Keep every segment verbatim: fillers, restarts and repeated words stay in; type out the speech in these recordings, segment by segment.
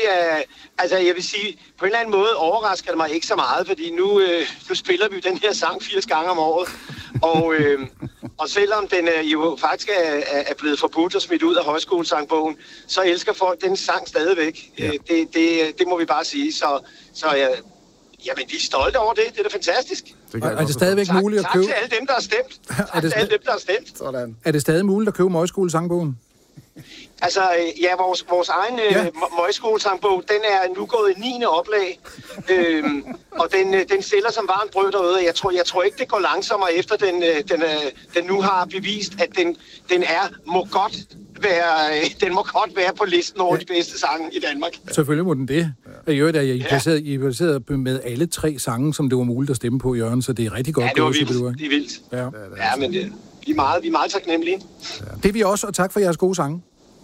er, altså jeg vil sige, på en eller anden måde overrasker det mig ikke så meget, fordi nu, øh, nu spiller vi jo den her sang firs gange om året. Og, øh, og selvom den øh, jo faktisk er, er blevet forbudt og smidt ud af højskolesangbogen, så elsker folk den sang stadigvæk. Ja. Øh, det, det, det må vi bare sige. Så, så ja, jamen, vi er stolte over det. Det er da fantastisk. Det er det stadigvæk tak, muligt at købe? Tak til alle dem, der har stemt. Tak er det til alle dem, der har stemt. Sådan. Er det stadig muligt at købe højskolesangbogen? Altså, ja, vores, vores egen ja. øh, møgskolesangbog, den er nu gået i niende oplag, øhm, og den, den sælger som varmt brød derude. Jeg tror, jeg tror ikke, det går langsommere efter, den, den, den nu har bevist, at den, den er, må godt være, den må godt være på listen over ja. de bedste sange i Danmark. Selvfølgelig må den det. Ja. I øvrigt er I placeret, I placeret med alle tre sange, som det var muligt at stemme på, Jørgen, så det er rigtig godt. Ja, det var vildt. Det er vildt. Ja, ja men det, vi, er meget, vi er meget taknemmelige. Ja. Det er vi også, og tak for jeres gode sange.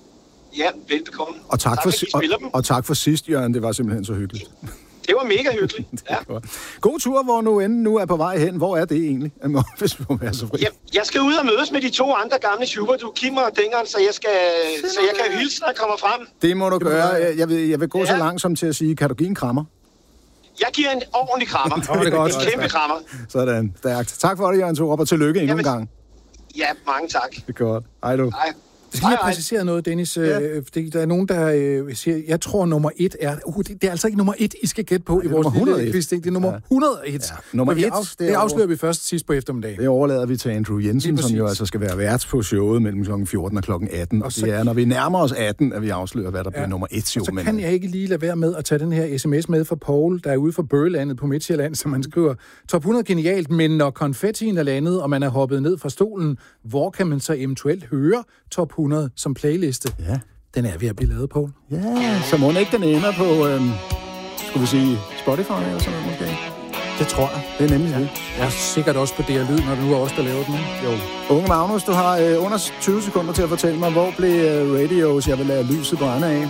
Ja, velbekomme. Og tak, tak for, for, og, og tak for sidst, Jørgen. Det var simpelthen så hyggeligt. Det var mega hyggeligt. Ja. God tur, hvor nu end nu er på vej hen. Hvor er det egentlig? Hvis vi må være så fri. Ja, jeg skal ud og mødes med de to andre gamle super, du Kim og Dingeren, så jeg, skal, så jeg kan hilse, når jeg kommer frem. Det må du det gøre. Jeg, jeg, vil, jeg vil gå ja. så langt som til at sige, kan du give en krammer? Jeg giver en ordentlig krammer. det er godt. En kæmpe krammer. Sådan, stærkt. Tak for det, Jørgen Thorup, og tillykke endnu en gang. Ja, mange tak. Det er godt. Hej du. Hej. Det skal lige præcisere noget, Dennis. Ja. Det, der er nogen, der øh, siger, jeg tror, nummer et er... Uh, det, det er altså ikke nummer et, I skal gætte på. Nej, i vores hundrede og et. Det er nummer ja. hundrede og et. Ja. Nummer et, af, det, det afslører vi først sidst på eftermiddagen. Det overlader vi til Andrew Jensen, som jo altså skal være vært på showet mellem klokken fjorten og klokken atten. Og, og det er, når vi nærmer os atten, at vi afslører, hvad der ja. bliver nummer et show. Og så kan jeg ikke lige lade være med at tage den her sms med fra Paul, der er ude fra Bøgelandet på Midtjylland, som man skriver, top hundrede genialt, men når konfettien er landet, og man er hoppet ned fra stolen, hvor kan man så eventuelt høre top hundrede som playliste? Ja. Den er ved at blive lavet, Paul. Ja, så må den ikke den ender på, øhm, skulle vi sige, Spotify eller sådan noget måske? Det tror jeg. Det er nemlig ja. det. Jeg er sikkert også på D R Lyd, når det nu er os, der laver den. Jo. Unge Magnus, du har øh, under tyve sekunder til at fortælle mig, hvor blev øh, radios, jeg vil lade lyset brænde af?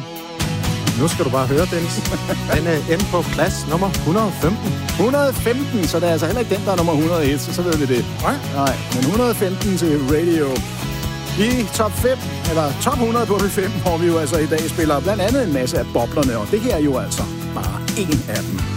Nu skal du bare høre, Dennis. Den er inde på plads nummer et hundrede og femten. et hundrede og femten, så det er altså heller ikke den, der er nummer et hundrede og et, så, så ved vi det. Nej. Nej, men et hundrede og femten til radio. I top fem, eller top hundrede på fem, hvor vi jo altså i dag spiller blandt andet en masse af boblerne, og det her er jo altså bare en af dem.